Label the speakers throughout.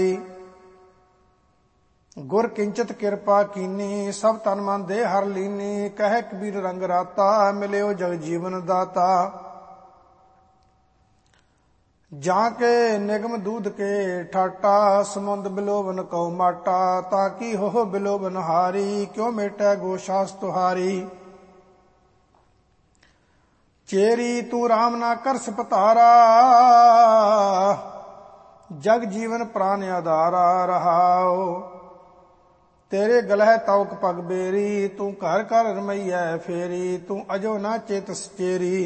Speaker 1: ਗੁਰ ਕਿੰਚਿਤ ਕਿਰਪਾ ਕੀਨੀ, ਸਭ ਤਨ ਮਨ ਦੇ ਹਰ ਲੀਨੀ। ਕਹਿ ਕਬੀਰ ਰੰਗ ਰਾਤਾ, ਮਿਲਿਓ ਜਗ ਜੀਵਨ ਦਾਤਾ। ਜਾਂ ਕੇ ਨਿਗਮ ਦੂਧ ਕੇ ਠਾਟਾ, ਸਮੁੰਦ ਬਿਲੋਵਨ ਕਉ ਮਾਟਾ। ਤਾਕੀ ਹੋ ਬਿਲੋਵਨ ਹਾਰੀ, ਕਿਉ ਮੇਟੈ ਗੋਸ਼ਾਸ ਤੁਹਾਰੀ। ਚੇਰੀ ਤੂੰ ਰਾਮ ਨਾ ਕਰ ਸਪਤਾਰਾ, ਜਗ ਜੀਵਨ ਪ੍ਰਾਨ ਆਧਾਰਾ। ਰਹਾਉ ਤੇਰੇ ਗਲਹਿ ਤੌਕ ਪਗ ਬੇਰੀ, ਤੂੰ ਘਰ ਘਰ ਰਮਈਐ ਫੇਰੀ। ਤੂੰ ਅਜੋ ਨਾ ਚੇਤਸ ਚੇਰੀ,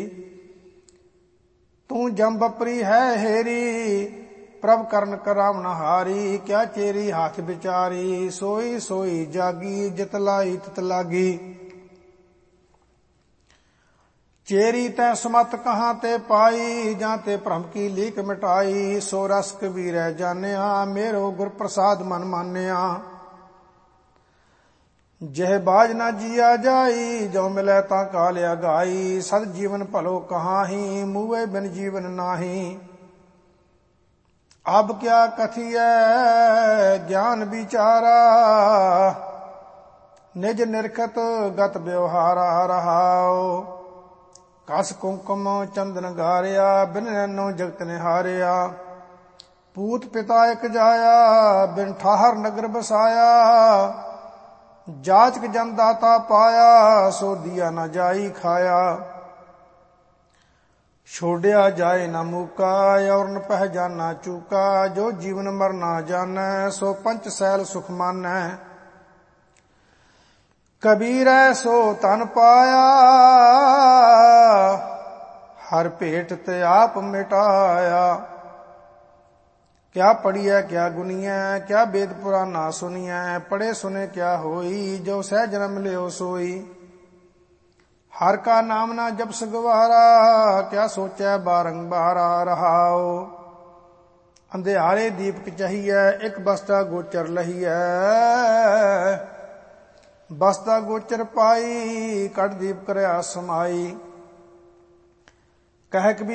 Speaker 1: ਤੂੰ ਜਮ ਬਪਰੀ ਹੈ ਹੇਰੀ। ਪ੍ਰਭ ਕਰਨ ਕਰਾਵਨ ਹਾਰੀ, ਕਿਆ ਚੇਰੀ ਹੱਥ ਵਿਚਾਰੀ। ਸੋਈ ਸੋਈ ਜਾਗੀ, ਜਿਤ ਲਾਈ ਤਿਤ ਲਾਗੀ। ਚੇਰੀ ਤੈ ਸਮਤ ਕਹਾਂ ਤੇ ਪਾਈ, ਜਾਂ ਤੇ ਭ੍ਰਮ ਕੀ ਲੀਕ ਮਿਟਾਈ। ਸੋ ਰਸ ਕਬੀਰੈ ਜਾਣਿਆ, ਮੇਰੋ ਗੁਰ ਪ੍ਰਸਾਦ ਮਨ ਮਾਨਿਆ। ਜਹ ਬਾਜ ਨਾ ਜੀਆ ਜਾਈ, ਜੋ ਮਿਲੈ ਤਾਂ ਕਾਲ ਅਗਾਈ। ਸਦ ਜੀਵਨ ਭਲੋ ਕਹਾਹੀ, ਮੂਵੇ ਬਿਨ ਜੀਵਨ ਨਾਹੀ। ਅਬ ਕਿਆ ਕਥੀਐ ਗਿਆਨ ਵਿਚਾਰਾ, ਨਿਜ ਨਿਰਖਤ ਗਤ ਵਿਵਹਾਰਾ। ਰਹਾਉ ਕਸ ਕੁੰਕੁਮ ਚੰਦਨ ਗਾਰਿਆ, ਬਿਨ ਨੈਨੋ ਜਗਤ ਨਿਹਾਰਿਆ। ਪੂਤ ਪਿਤਾ ਇਕ ਜਾਇਆ, ਬਿਨ ਠਾਹਰ ਨਗਰ ਬਸਾਇਆ। ਜਾਚਕ ਜਨ ਦਾਤਾ ਪਾਇਆ, ਸੋ ਦੀਆ ਨਾ ਜਾਈ ਖਾਇਆ। ਛੋੜਿਆ ਜਾਏ ਨਾ ਮੂਕਾ, ਔਰ ਨ ਪਹਿਚਾਨਾ ਚੂਕਾ। ਜੋ ਜੀਵਨ ਮਰ ਨਾ ਜਾਣੈ, ਸੋ ਪੰਚ ਸੈਲ ਸੁਖ ਮਾਨੈ। ਕਬੀਰੈ ਸੋ ਤਨ ਪਾਇਆ, ਹਰ ਭੇਟ ਤੇ ਆਪ ਮਿਟਾਇਆ। ਕਿਆ ਪੜੀਐ ਕਿਆ ਗੁਨੀਐ, ਕਿਆ ਵੇਦ ਪੁਰਾਨਾ ਸੁਨੀਐ। ਪੜੇ ਸੁਨੇ ਕਿਆ ਹੋਈ, ਜੋ ਸਹਿ ਜਨਮ ਲਿਓ ਸੋਈ। ਹਰ ਕਾ ਨਾਮ ਨਾ ਜਪਸ ਗਵਾਰਾ, ਕਿਆ ਸੋਚੈ ਬਾਰੰਬਾਰਾ। ਰਹਾਉ ਅੰਧਿਆਰੇ ਦੀਪਕ ਚਹੀਐ, ਇਕ ਬਸਤਾ ਗੋਚਰ ਲਹੀਐ। ਬਸਤਾ ਗੋਚਰ ਪਾਈ, ਕਟ ਦੀਪ ਕਰਿਆ ਸਮਾਈ। ਕਹਿ ਕਬੀਰ